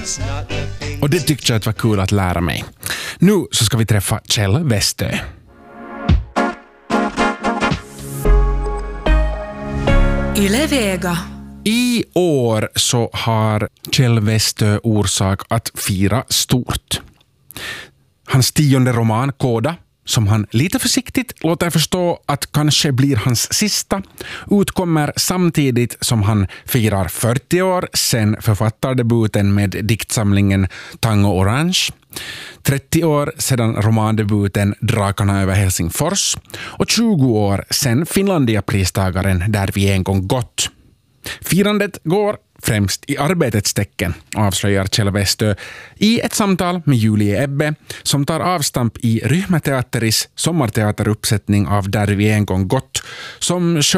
Och det tyckte jag att var kul att lära mig. Nu så ska vi träffa Kjell Westö. Yle Vega. I år så har Kjell Westö orsak att fira stort. Hans 10:e roman, Koda, som han lite försiktigt låter förstå att kanske blir hans sista, utkommer samtidigt som han firar 40 år sedan författardebuten med diktsamlingen Tango Orange, 30 år sedan romandebuten Drakarna över Helsingfors och 20 år sedan Finlandia-pristagaren Där vi en gång gått. Firandet går främst i arbetets tecken, avslöjar Kjell Westö i ett samtal med Julie Ebbe som tar avstamp i Ryhmäteatteris sommarteateruppsättning av Där vi en gång gått, som